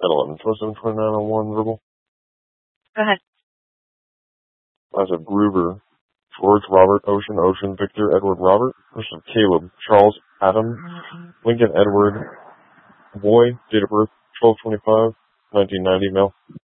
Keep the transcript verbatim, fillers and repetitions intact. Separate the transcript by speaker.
Speaker 1: ten eleven, twenty-seven twenty-nine oh one, verbal.
Speaker 2: Go ahead.
Speaker 1: I said Gruber, George Robert Ocean Ocean Victor Edward Robert. I said Caleb Charles Adam Lincoln Edward Boy. Date of birth twelve twenty-five nineteen ninety. Male.